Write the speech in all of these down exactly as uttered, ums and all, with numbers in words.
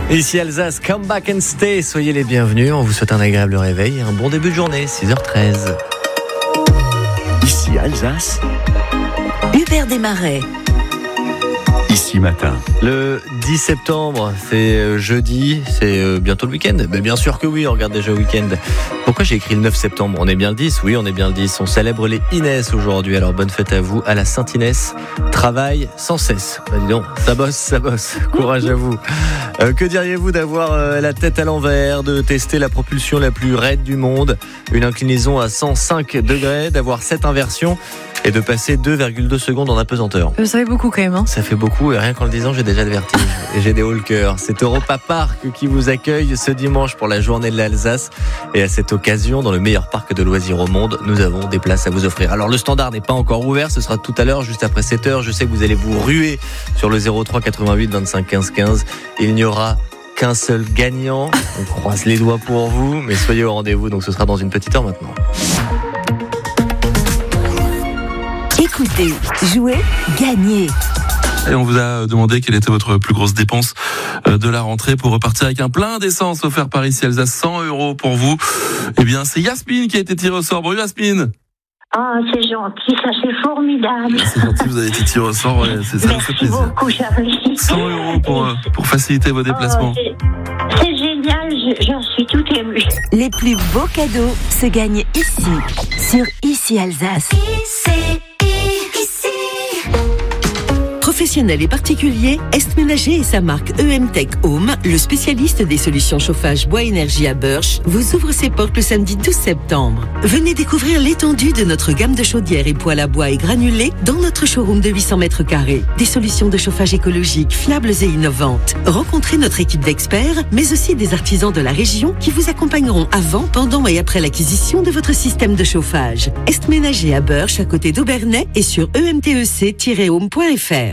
Ici Alsace, come back and stay. Soyez les bienvenus. On vous souhaite un agréable réveil et un bon début de journée, six heures treize. Ici Alsace, Hubert Desmarais. Ici Matin. Le dix septembre, c'est jeudi, c'est bientôt le week-end. Mais bien sûr que oui, on regarde déjà le week-end. Pourquoi j'ai écrit le neuf septembre ? On est bien le dix ? Oui, on est bien le dix. On célèbre les Inès aujourd'hui, alors bonne fête à vous, à la Sainte-Inès. Travaille sans cesse. Bah dis donc, ça bosse, ça bosse. Courage à vous. Euh, que diriez-vous d'avoir euh, la tête à l'envers, de tester la propulsion la plus raide du monde, une inclinaison à cent cinq degrés, d'avoir sept inversions et de passer deux virgule deux secondes en apesanteur ? Ça fait beaucoup quand même. Hein. Ça fait beaucoup et rien qu'en le disant, j'ai déjà le vertige et j'ai des hauts le cœur. C'est Europa Park qui vous accueille ce dimanche pour la journée de l'Alsace. Et à cette occasion, dans le meilleur parc de loisirs au monde, nous avons des places à vous offrir. Alors le standard n'est pas encore ouvert, ce sera tout à l'heure, juste après sept heures. Je sais que vous allez vous ruer sur le zéro trois quatre-vingt-huit vingt-cinq quinze quinze. Il n'y aura qu'un seul gagnant. On croise les doigts pour vous, mais soyez au rendez-vous, donc ce sera dans une petite heure maintenant. Écoutez, jouez, gagnez. Et on vous a demandé quelle était votre plus grosse dépense de la rentrée pour repartir avec un plein d'essence offert par Ici Alsace, cent euros pour vous. Eh bien, c'est Yasmine qui a été tirée au sort. Bonjour Yasmine. Ah, oh, c'est gentil, ça c'est formidable. C'est gentil, vous avez été tirée au sort, ouais, c'est, ça Merci nous fait plaisir. beaucoup, Charlie. cent euros pour, pour faciliter vos déplacements. Oh, c'est, c'est génial, je, j'en suis tout émue. Les plus beaux cadeaux se gagnent ici, sur Ici Alsace. Ici. Professionnels et particuliers, Est Ménager et sa marque E M Tech Home, le spécialiste des solutions chauffage bois énergie à Burch, vous ouvre ses portes le samedi douze septembre. Venez découvrir l'étendue de notre gamme de chaudières et poêles à bois et granulés dans notre showroom de huit cents mètres carrés. Des solutions de chauffage écologiques, fiables et innovantes. Rencontrez notre équipe d'experts, mais aussi des artisans de la région qui vous accompagneront avant, pendant et après l'acquisition de votre système de chauffage. Est Ménager à Burch, à côté d'Aubernais et sur e m t e c tiret home point f r.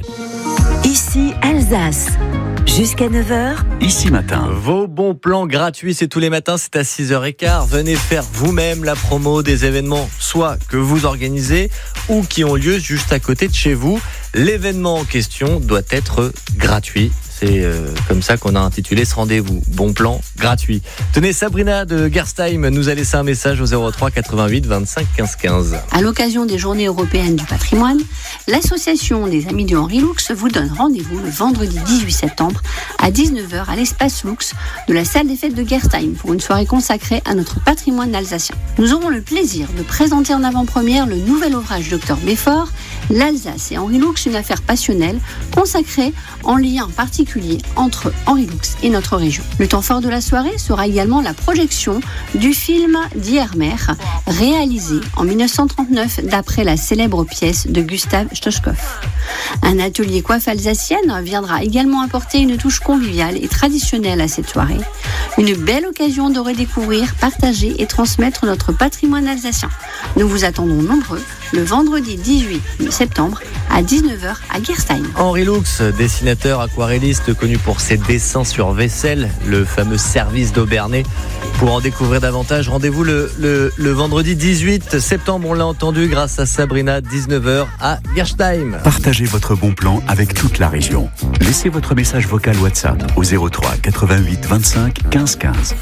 Ici Alsace, jusqu'à neuf heures. Ici Matin. Vos bons plans gratuits, c'est tous les matins, c'est à six heures quinze. Venez faire vous-même la promo des événements, soit que vous organisez ou qui ont lieu juste à côté de chez vous. L'événement en question doit être gratuit. C'est euh, comme ça qu'on a intitulé ce rendez-vous. Bon plan gratuit. Tenez, Sabrina de Gerstheim nous a laissé un message au zéro trois quatre-vingt-huit vingt-cinq quinze quinze. À l'occasion des Journées européennes du patrimoine, l'association des Amis du Henri Lux vous donne rendez-vous le vendredi dix-huit septembre à dix-neuf heures à l'espace Lux de la salle des fêtes de Gerstheim pour une soirée consacrée à notre patrimoine alsacien. Nous aurons le plaisir de présenter en avant-première le nouvel ouvrage du docteur Béfort, L'Alsace et Henri Lux, une affaire passionnelle, consacrée en lien particulier entre Henri Lux et notre région. Le temps fort de la soirée sera également la projection du film d'Iermer, réalisé en dix-neuf cent trente-neuf d'après la célèbre pièce de Gustav Stoschkow. Un atelier coiffe alsacienne viendra également apporter une touche conviviale et traditionnelle à cette soirée. Une belle occasion de redécouvrir, partager et transmettre notre patrimoine alsacien. Nous vous attendons nombreux le vendredi dix-huit septembre à dix-neuf heures à Gerstheim. Henri Lux, dessinateur aquarelliste connu pour ses dessins sur vaisselle, le fameux service d'Aubernais. Pour en découvrir davantage, rendez-vous le, le, le vendredi dix-huit septembre, on l'a entendu grâce à Sabrina, dix-neuf heures à Gerstheim. Partagez votre bon plan avec toute la région. Laissez votre message vocal WhatsApp au zéro trois quatre-vingt-huit vingt-cinq quinze quinze.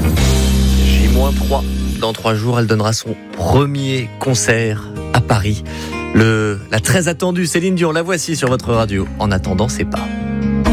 J trois. Dans trois jours, elle donnera son premier concert à Paris. Le, la très attendue Céline Dion, la voici sur votre radio. En attendant, c'est pas.